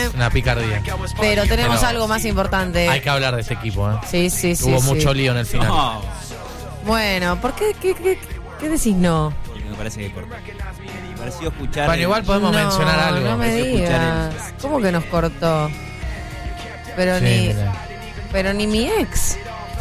Es una picardía. Pero tenemos Pero algo más importante. Hay que hablar de ese equipo, ¿eh? Sí. Hubo mucho lío en el final. No, Bueno, ¿por qué? ¿Qué decís no? porque me parece que cortó. Me pareció escuchar. Bueno, igual podemos mencionar algo. No me Pareció escuchar digas. ¿Cómo que nos cortó? Pero Sí, mira. pero ni mi ex.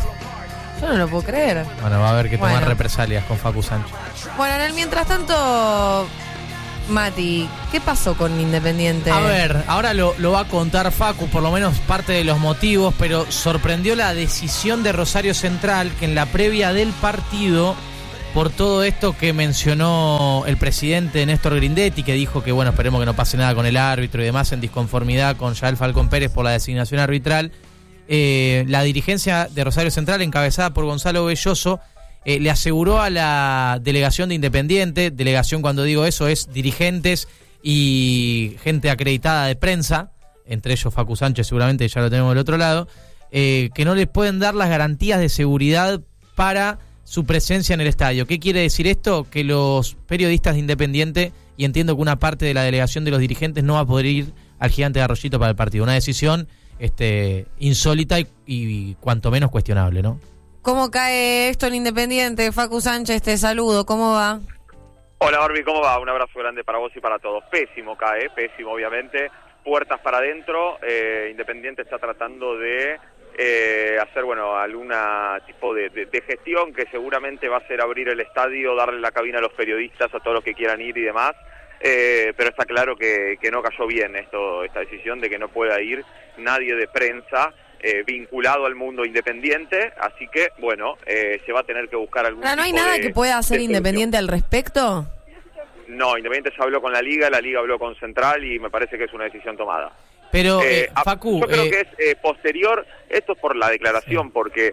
Yo no lo puedo creer. Bueno, va a haber que tomar Bueno. represalias con Facu Sánchez. Bueno, en el mientras tanto, Mati, ¿qué pasó con Independiente? A ver, ahora lo va a contar Facu, por lo menos parte de los motivos, pero sorprendió la decisión de Rosario Central, que en la previa del partido, por todo esto que mencionó el presidente Néstor Grindetti, que dijo que, bueno, esperemos que no pase nada con el árbitro y demás, en disconformidad con Yael Falcón Pérez por la designación arbitral, la dirigencia de Rosario Central, encabezada por Gonzalo Belloso, le aseguró a la delegación de Independiente, delegación cuando digo eso es dirigentes y gente acreditada de prensa, entre ellos Facu Sánchez seguramente, ya lo tenemos del otro lado, que no les pueden dar las garantías de seguridad para su presencia en el estadio. ¿Qué quiere decir esto? Que los periodistas de Independiente, y entiendo que una parte de la delegación de los dirigentes no va a poder ir al Gigante de Arroyito para el partido. Una decisión insólita y cuanto menos cuestionable, ¿no? ¿Cómo cae esto en Independiente? Facu Sánchez, te saludo. ¿Cómo va? Hola, Barbie, ¿cómo va? Un abrazo grande para vos y para todos. Pésimo cae, pésimo obviamente. Puertas para adentro. Independiente está tratando de hacer, bueno, alguna tipo de gestión que seguramente va a ser abrir el estadio, darle la cabina a los periodistas, a todos los que quieran ir y demás. Pero está claro que no cayó bien esta decisión de que no pueda ir nadie de prensa vinculado al mundo independiente, así que, bueno, se va a tener que buscar algún ¿No hay tipo nada de- que pueda hacer de Independiente al respecto? solución. No, Independiente ya habló con la Liga habló con Central y me parece que es una decisión tomada. Pero, Facu... Yo creo que es posterior, esto es por la declaración, Sí. porque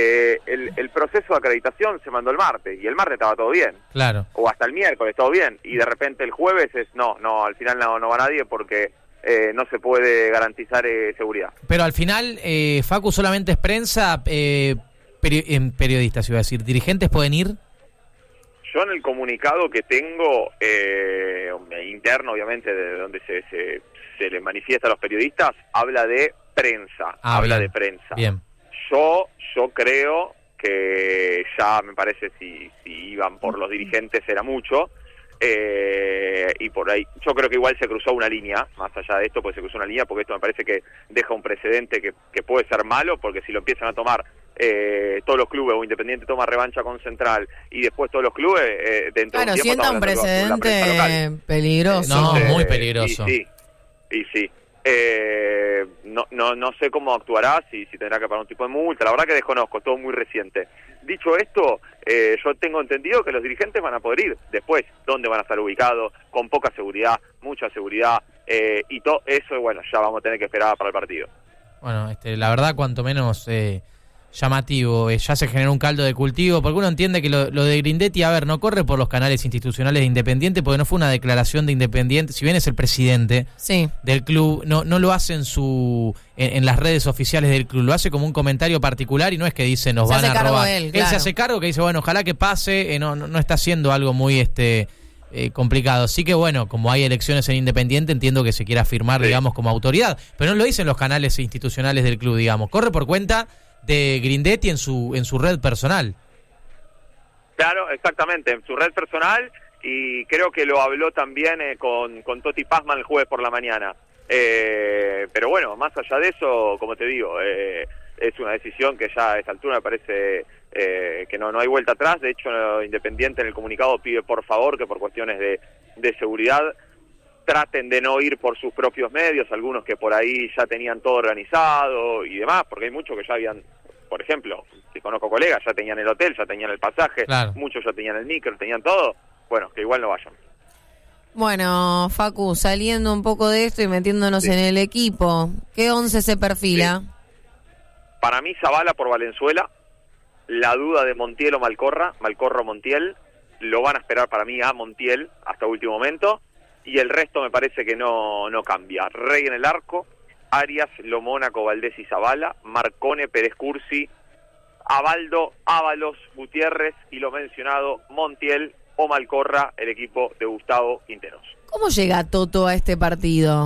el proceso de acreditación se mandó el martes, y el martes estaba todo bien, Claro. o hasta el miércoles todo bien, y de repente el jueves no, al final no va nadie porque no se puede garantizar seguridad. Pero al final, Facu solamente es prensa, periodistas, iba a decir, dirigentes pueden ir. Yo en el comunicado que tengo, interno obviamente, de donde se le manifiesta a los periodistas, habla de prensa, habla bien. de prensa. Bien. Yo creo que ya me parece si iban por los dirigentes era mucho, y por ahí, yo creo que igual se cruzó una línea, más allá de esto, pues se cruzó una línea, porque esto me parece que deja un precedente que puede ser malo, porque si lo empiezan a tomar todos los clubes, o Independiente toma revancha con Central, y después todos los clubes, dentro de Claro, un tiempo sienta un estamos hablando con la prensa precedente local. peligroso. No, muy peligroso. Y sí. No sé cómo actuará, si tendrá que pagar un tipo de multa, la verdad que desconozco, todo muy reciente. Dicho esto, yo tengo entendido que los dirigentes van a poder ir después, dónde van a estar ubicados, con poca seguridad, mucha seguridad, y todo eso, bueno, ya vamos a tener que esperar para el partido. Bueno, la verdad, cuanto menos llamativo, ya se generó un caldo de cultivo, porque uno entiende que lo de Grindetti, a ver, no corre por los canales institucionales de Independiente, porque no fue una declaración de Independiente, si bien es el presidente Sí. del club, no lo hace en las redes oficiales del club, lo hace como un comentario particular y no es que dice nos Se van hace a cargo robar. él, Se claro. hace cargo, que dice, bueno, ojalá que pase, no está haciendo algo muy complicado. Sí que bueno, como hay elecciones en Independiente, entiendo que se quiera firmar, Sí. digamos, como autoridad, pero no lo dicen los canales institucionales del club, digamos, corre por cuenta de Grindetti en su red personal. Claro, exactamente, en su red personal, y creo que lo habló también con Toti Pazman el jueves por la mañana. Pero bueno, más allá de eso, como te digo, es una decisión que ya a esta altura me parece que no hay vuelta atrás. De hecho, Independiente en el comunicado pide por favor que por cuestiones de seguridad traten de no ir por sus propios medios, algunos que por ahí ya tenían todo organizado y demás, porque hay muchos que ya habían, por ejemplo, si conozco colegas, ya tenían el hotel, ya tenían el pasaje, Claro. muchos ya tenían el micro, tenían todo, bueno, que igual no vayan. Bueno, Facu, saliendo un poco de esto y metiéndonos Sí. en el equipo, ¿qué 11 se perfila? Para mí Zavala por Valenzuela, la duda de Montiel o Malcorra o Montiel, lo van a esperar para mí a Montiel hasta último momento, y el resto me parece que no cambia. Rey en el arco, Arias, Lomónaco, Valdés y Zavala, Marcone, Pérez Cursi, Abaldo, Ábalos, Gutiérrez y lo mencionado Montiel o Malcorra, el equipo de Gustavo Quinteros. ¿Cómo llega Toto a este partido?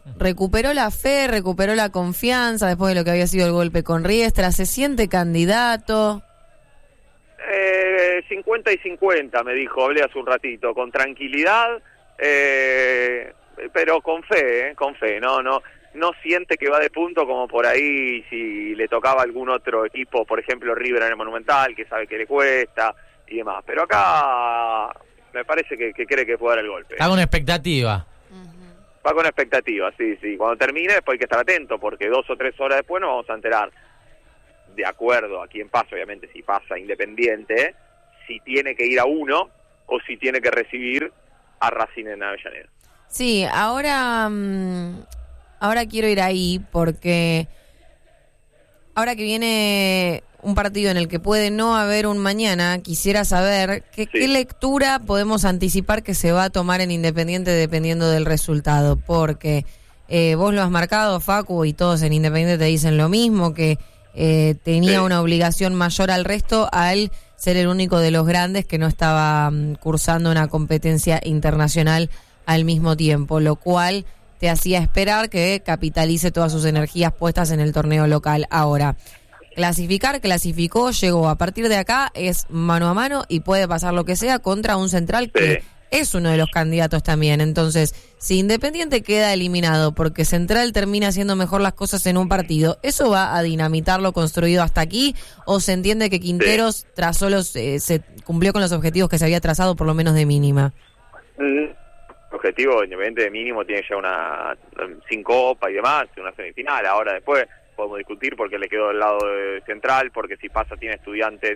recuperó la fe, recuperó la confianza después de lo que había sido el golpe con Riestra, ¿se siente candidato? 50 y 50, me dijo, hablé hace un ratito, con tranquilidad, pero con fe, no siente que va de punto como por ahí si le tocaba a algún otro equipo, por ejemplo River en el Monumental, que sabe que le cuesta y demás, pero acá me parece que cree que puede dar el golpe. Está con expectativa. Va con expectativa, sí, cuando termine después hay que estar atento, porque 2 o 3 horas después nos vamos a enterar, de acuerdo a quién pasa, obviamente si pasa Independiente, si tiene que ir a uno o si tiene que recibir a Racing en Avellaneda. Sí, ahora quiero ir ahí porque ahora que viene un partido en el que puede no haber un mañana, quisiera saber qué lectura podemos anticipar que se va a tomar en Independiente dependiendo del resultado, porque vos lo has marcado, Facu, y todos en Independiente te dicen lo mismo, que tenía una obligación mayor al resto al ser el único de los grandes que no estaba cursando una competencia internacional al mismo tiempo, lo cual te hacía esperar que capitalice todas sus energías puestas en el torneo local. Ahora, clasificó, llegó, a partir de acá es mano a mano y puede pasar lo que sea contra un Central que es uno de los candidatos también. Entonces, si Independiente queda eliminado porque Central termina haciendo mejor las cosas en un partido, ¿eso va a dinamitar lo construido hasta aquí? ¿O se entiende que Quinteros se cumplió con los objetivos que se había trazado, por lo menos de mínima? El objetivo Independiente de mínimo tiene ya una sin copa y demás, una semifinal. Ahora después podemos discutir porque le quedó del lado de Central, porque si pasa tiene Estudiantes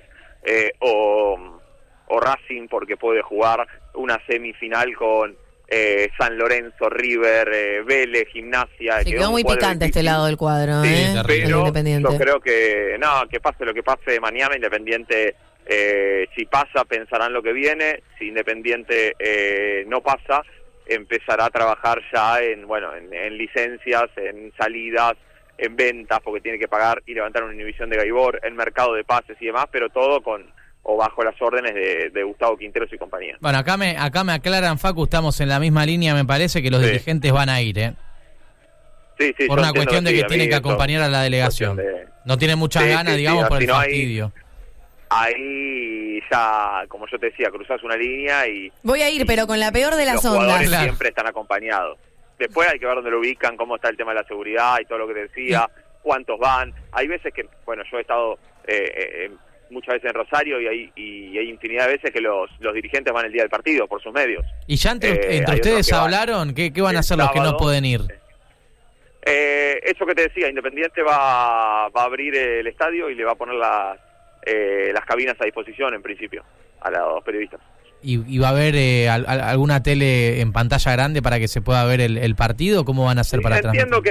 o Racing, porque puede jugar una semifinal con San Lorenzo, River, Vélez, Gimnasia. Se quedó muy picante este lado del cuadro, sí, pero Independiente. Yo creo que que pase lo que pase mañana, Independiente, si pasa pensarán lo que viene, si Independiente no pasa, empezará a trabajar ya en licencias, en salidas, en ventas, porque tiene que pagar y levantar una inhibición de Gaibor, en mercado de pases y demás, pero todo bajo las órdenes de Gustavo Quinteros y compañía. Bueno, acá me aclaran, Facu, estamos en la misma línea, me parece que los dirigentes van a ir, Sí, por una cuestión de que tienen que acompañar a la delegación. No tienen muchas ganas, digamos, por el fastidio. Ahí ya, como yo te decía, cruzás una línea y... Voy a ir, pero con la peor de las los ondas. Jugadores siempre están acompañados. Después hay que ver dónde lo ubican, cómo está el tema de la seguridad y todo lo que te decía, cuántos van. Hay veces que, yo he estado muchas veces en Rosario y hay infinidad de veces que los dirigentes van el día del partido por sus medios. ¿Y ya entre ustedes hablaron? ¿Qué van a hacer los que no pueden ir? Eso que te decía, Independiente va a abrir el estadio y le va a poner las cabinas a disposición en principio a los periodistas. ¿Y va a haber alguna tele en pantalla grande para que se pueda ver el partido? ¿Cómo van a hacer para transmitir? Entiendo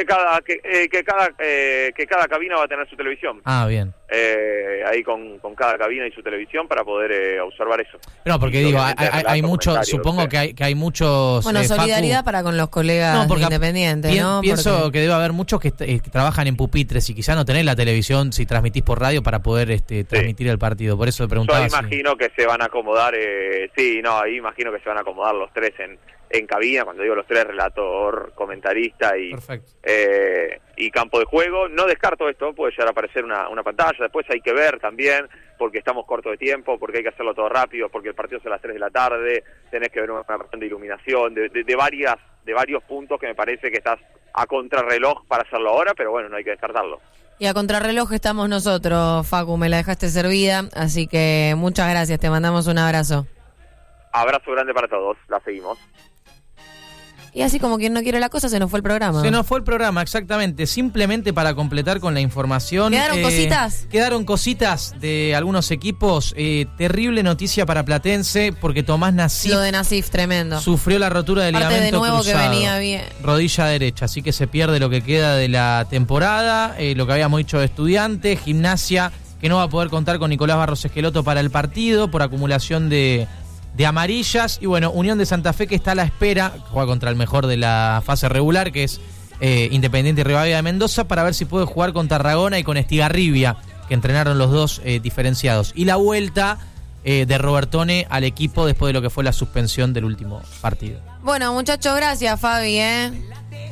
que cada cabina va a tener su televisión. Ah, bien. Ahí con cada cabina y su televisión para poder observar eso. No, porque digo, hay muchos, supongo que hay muchos... Bueno, solidaridad Facu, para con los colegas de Independiente, ¿no? Pienso que debe haber muchos que trabajan en pupitres y quizás no tenés la televisión si transmitís por radio para poder transmitir el partido. Por eso le preguntaba. Yo imagino que se van a acomodar... ahí imagino que se van a acomodar los tres en cabina, cuando digo los tres, relator, comentarista y campo de juego. No descarto esto, puede llegar a aparecer una pantalla, después hay que ver también, porque estamos cortos de tiempo, porque hay que hacerlo todo rápido, porque el partido es a las 3 de la tarde, tenés que ver una cuestión de iluminación, de varios puntos que me parece que estás a contrarreloj para hacerlo ahora, pero bueno, no hay que descartarlo. Y a contrarreloj estamos nosotros, Facu, me la dejaste servida, así que muchas gracias, te mandamos un abrazo. Abrazo grande para todos, la seguimos. Y así como quien no quiere la cosa, se nos fue el programa. Se nos fue el programa, exactamente. Simplemente para completar con la información. ¿Quedaron cositas? Quedaron cositas de algunos equipos. Terrible noticia para Platense, porque Tomás Nasif... Lo de Nasif, tremendo. Sufrió la rotura del ligamento de nuevo cruzado, que venía bien. Rodilla derecha, así que se pierde lo que queda de la temporada. Lo que habíamos dicho de Estudiantes, Gimnasia, que no va a poder contar con Nicolás Barros Esqueloto para el partido por acumulación de amarillas. Y bueno, Unión de Santa Fe, que está a la espera, juega contra el mejor de la fase regular, que es Independiente y Rivadavia de Mendoza, para ver si puede jugar con Tarragona y con Estigarribia, que entrenaron los dos diferenciados. Y la vuelta de Robertone al equipo después de lo que fue la suspensión del último partido. Bueno, muchachos, gracias, Fabi,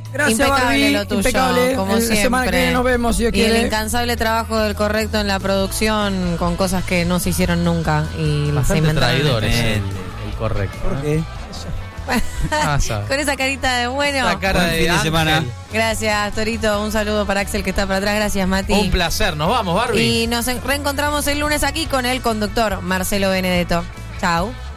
Gracias, impecable Barbie, lo tuyo, impecable. como La siempre. semana que viene nos vemos, si Dios y el quiere. incansable trabajo del Correcto en la producción con cosas que no se hicieron nunca y las Bastante inventaron. traidores Exactamente. el Correcto. ¿Por qué? Pasa. Con esa carita de bueno. Esa cara Buen de fin de ángel. semana. Gracias, Torito. Un saludo para Axel que está para atrás. Gracias, Mati. Un placer. Nos vamos, Barbie. Y nos reencontramos el lunes aquí con el conductor Marcelo Benedetto. Chau.